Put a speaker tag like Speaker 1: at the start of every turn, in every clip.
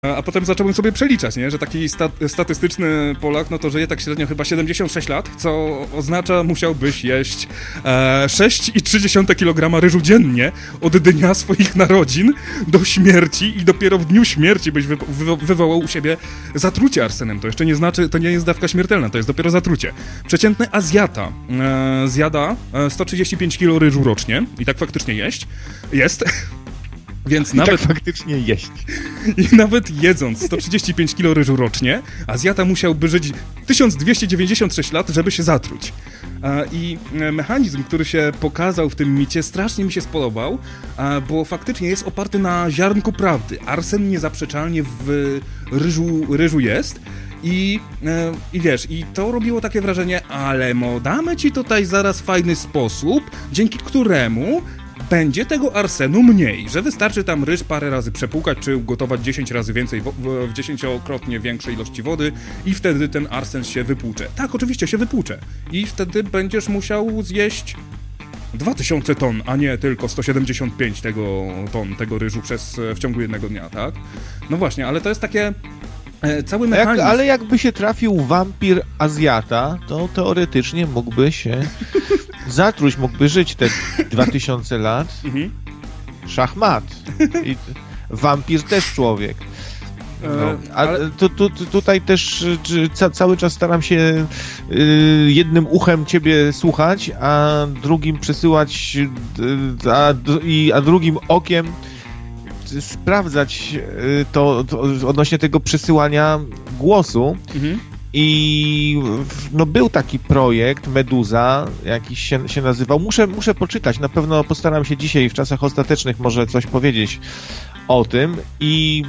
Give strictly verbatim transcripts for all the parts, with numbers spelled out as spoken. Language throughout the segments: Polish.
Speaker 1: A potem zacząłem sobie przeliczać, nie? Że taki sta- statystyczny Polak, no to żyje tak średnio chyba siedemdziesiąt sześć lat, co oznacza, musiałbyś jeść e, sześć i trzy dziesiąte kilograma ryżu dziennie od dnia swoich narodzin do śmierci i dopiero w dniu śmierci byś wy- wy- wywołał u siebie zatrucie arsenem. To jeszcze nie znaczy, to nie jest dawka śmiertelna, to jest dopiero zatrucie. Przeciętny Azjata e, zjada sto trzydzieści pięć kilo ryżu rocznie i tak faktycznie jeść. Jest... Więc
Speaker 2: I
Speaker 1: nawet
Speaker 2: tak faktycznie jeść.
Speaker 1: I nawet jedząc sto trzydzieści pięć kilo ryżu rocznie, Azjata musiałby żyć tysiąc dwieście dziewięćdziesiąt sześć lat, żeby się zatruć. I mechanizm, który się pokazał w tym micie, strasznie mi się spodobał, bo faktycznie jest oparty na ziarnku prawdy. Arsen niezaprzeczalnie w ryżu, ryżu jest. I, I wiesz, i to robiło takie wrażenie, ale mo, damy ci tutaj zaraz fajny sposób, dzięki któremu będzie tego arsenu mniej, że wystarczy tam ryż parę razy przepłukać, czy ugotować dziesięć razy więcej, wo- w dziesięciokrotnie większej ilości wody i wtedy ten arsen się wypłucze. Tak, oczywiście się wypłucze. I wtedy będziesz musiał zjeść dwa tysiące ton, a nie tylko sto siedemdziesiąt pięć tego ton tego ryżu przez, w ciągu jednego dnia, tak? No właśnie, ale to jest takie... Cały mechanizm.
Speaker 2: Jak, ale jakby się trafił wampir Azjata, to teoretycznie mógłby się zatruć, mógłby żyć te dwa tysiące lat. Mhm. Szachmat. I wampir też człowiek. No, a ale... tu, tu, tutaj też ca, cały czas staram się y, jednym uchem ciebie słuchać, a drugim przesyłać, y, a, i, a drugim okiem sprawdzać to, to odnośnie tego przesyłania głosu. Mhm. I no, był taki projekt Meduza, jakiś się, się nazywał. Muszę, muszę poczytać, na pewno postaram się dzisiaj w czasach ostatecznych może coś powiedzieć o tym. I,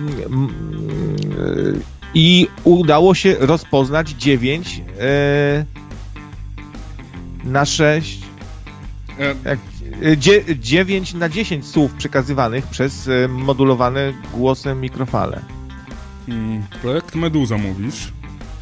Speaker 2: i udało się rozpoznać dziewięć e, na sześć jak, dziewięć na dziesięć słów przekazywanych przez modulowane głosem mikrofale.
Speaker 1: Hmm, projekt Meduza mówisz?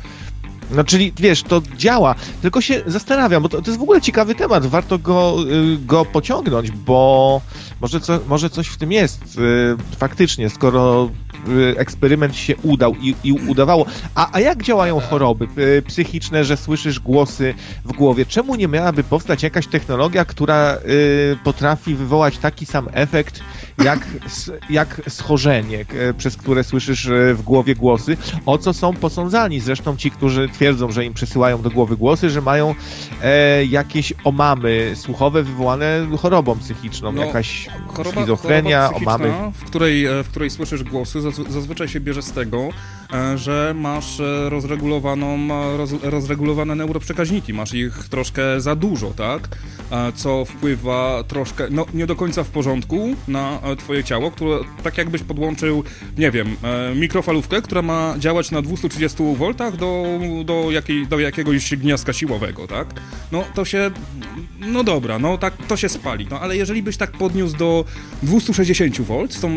Speaker 2: No czyli, wiesz, to działa, tylko się zastanawiam, bo to, to jest w ogóle ciekawy temat, warto go, go pociągnąć, bo może, co, może coś w tym jest faktycznie, skoro eksperyment się udał i, i udawało. A, a jak działają choroby psychiczne, że słyszysz głosy w głowie? Czemu nie miałaby powstać jakaś technologia, która y, potrafi wywołać taki sam efekt, jak, jak schorzenie, przez które słyszysz w głowie głosy, o co są posądzani zresztą ci, którzy twierdzą, że im przesyłają do głowy głosy, że mają e, jakieś omamy słuchowe wywołane chorobą psychiczną, no, jakaś choroba, schizofrenia, choroba omamy.
Speaker 1: W której, w której słyszysz głosy, zazwyczaj się bierze z tego, że masz rozregulowaną, roz, rozregulowane neuroprzekaźniki, masz ich troszkę za dużo, tak? Co wpływa troszkę, no nie do końca w porządku na twoje ciało, które tak jakbyś podłączył, nie wiem, mikrofalówkę, która ma działać na dwieście trzydzieści woltach do, do, jakiej, do jakiegoś gniazdka siłowego, tak? No to się, no dobra, no tak, to się spali, no ale jeżeli byś tak podniósł do dwieście sześćdziesiąt wolt, z tą,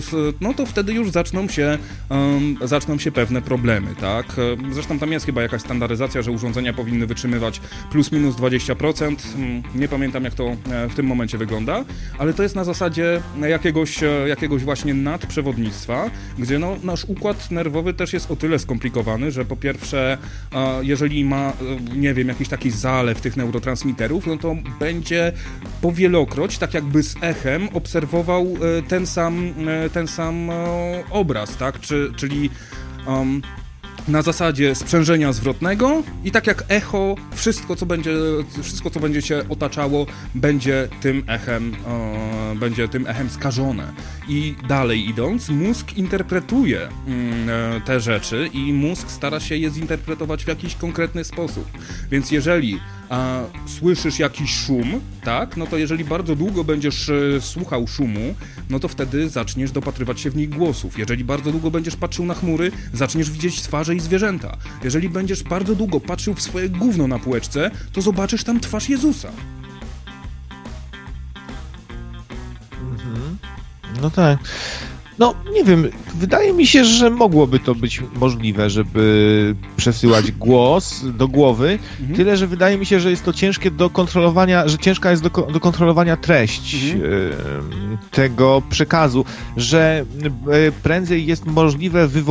Speaker 1: no to wtedy już zaczną się, um, zaczną się pewne problemy, tak? Zresztą tam jest chyba jakaś standaryzacja, że urządzenia powinny wytrzymywać plus minus dwadzieścia procent, nie pamiętam jak to w tym momencie wygląda, ale to jest na zasadzie jakiegoś, jakiegoś właśnie nadprzewodnictwa, gdzie no, nasz układ nerwowy też jest o tyle skomplikowany, że po pierwsze, jeżeli ma, nie wiem, jakiś taki zalew tych neurotransmiterów, no to będzie powielokroć, tak jakby z echem obserwował ten sam, ten sam obraz, tak? Czy, czyli um, na zasadzie sprzężenia zwrotnego i tak jak echo, wszystko co będzie, wszystko, co będzie się otaczało, będzie tym echem, e, będzie tym echem skażone. I dalej idąc, mózg interpretuje mm, te rzeczy i mózg stara się je zinterpretować w jakiś konkretny sposób. Więc jeżeli a, słyszysz jakiś szum, tak, no to jeżeli bardzo długo będziesz e, słuchał szumu, no to wtedy zaczniesz dopatrywać się w nich głosów. Jeżeli bardzo długo będziesz patrzył na chmury, zaczniesz widzieć twarze i zwierzęta. Jeżeli będziesz bardzo długo patrzył w swoje gówno na półeczce, to zobaczysz tam twarz Jezusa.
Speaker 2: Mhm. No tak. No, nie wiem, wydaje mi się, że mogłoby to być możliwe, żeby przesyłać głos do głowy, mhm. tyle, że wydaje mi się, że jest to ciężkie do kontrolowania, że ciężka jest do, do kontrolowania treść mhm. tego przekazu, że prędzej jest możliwe wywołanie